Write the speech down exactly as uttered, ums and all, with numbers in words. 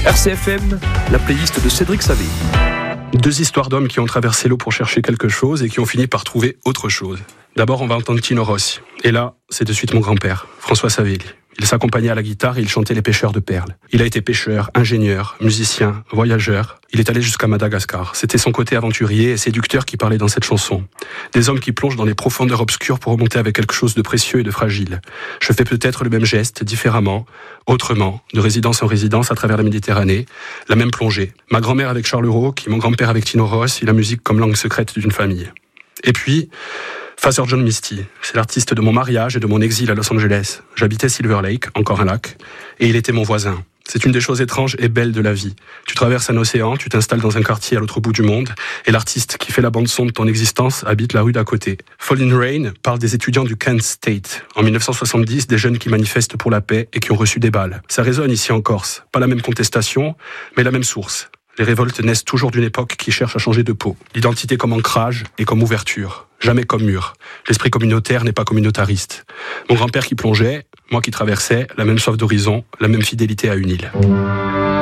R C F M, la playlist de Cédric Savé. Deux histoires d'hommes qui ont traversé l'eau pour chercher quelque chose et qui ont fini par trouver autre chose. D'abord, on va entendre Tino Rossi. Et là, c'est de suite mon grand-père, François Savelli. Il s'accompagnait à la guitare et il chantait les pêcheurs de perles. Il a été pêcheur, ingénieur, musicien, voyageur. Il est allé jusqu'à Madagascar. C'était son côté aventurier et séducteur qui parlait dans cette chanson. Des hommes qui plongent dans les profondeurs obscures pour remonter avec quelque chose de précieux et de fragile. Je fais peut-être le même geste, différemment, autrement, de résidence en résidence à travers la Méditerranée. La même plongée. Ma grand-mère avec Charles Rocchi, mon grand-père avec Tino Rossi, la musique comme langue secrète d'une famille. Et puis, Father John Misty, c'est l'artiste de mon mariage et de mon exil à Los Angeles. J'habitais Silver Lake, encore un lac, et il était mon voisin. C'est une des choses étranges et belles de la vie. Tu traverses un océan, tu t'installes dans un quartier à l'autre bout du monde, et l'artiste qui fait la bande-son de ton existence habite la rue d'à côté. Falling Rain parle des étudiants du Kent State. En dix-neuf cent soixante-dix, des jeunes qui manifestent pour la paix et qui ont reçu des balles. Ça résonne ici en Corse. Pas la même contestation, mais la même source. Les révoltes naissent toujours d'une époque qui cherche à changer de peau. L'identité comme ancrage et comme ouverture. Jamais comme mur. L'esprit communautaire n'est pas communautariste. Mon grand-père qui plongeait, moi qui traversais, la même soif d'horizon, la même fidélité à une île.